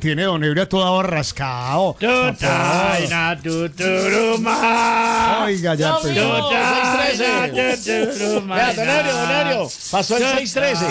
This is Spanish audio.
mantiene don Ebrio todo rascado. Tutaina, tuturuma. Oiga, ya, pues. Tutaina, 613. tuturuma. Vea, don Ebrio, pasó el 613.